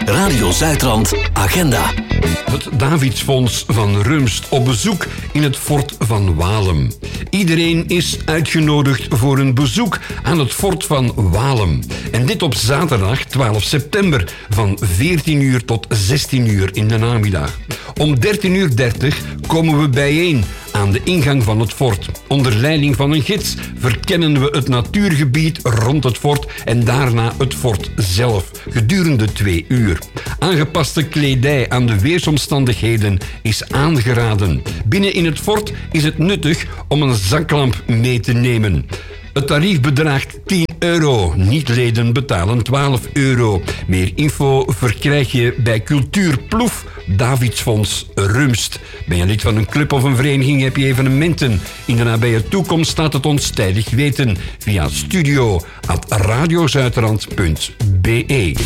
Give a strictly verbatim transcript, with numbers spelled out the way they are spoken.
Radio Zuidrand Agenda. Het Davidsfonds van Rumst op bezoek in het fort van Walem. Iedereen is uitgenodigd voor een bezoek aan het fort van Walem. En dit op zaterdag twaalf september van veertien uur tot zestien uur in de namiddag. Om dertien uur dertig komen we bijeen aan de ingang van het fort. Onder leiding van een gids verkennen we het natuurgebied rond het fort en daarna het fort zelf, gedurende twee uur. Aangepaste kledij aan de weersomstandigheden is aangeraden. Binnen in het fort is het nuttig om een zaklamp mee te nemen. Het tarief bedraagt tien euro. Niet-leden betalen twaalf euro. Meer info verkrijg je bij Cultuurploef Davidsfonds Rumst. Ben je lid van een club of een vereniging, heb je evenementen in de nabije toekomst, laat het ons tijdig weten via studio at radiozuidrand punt be.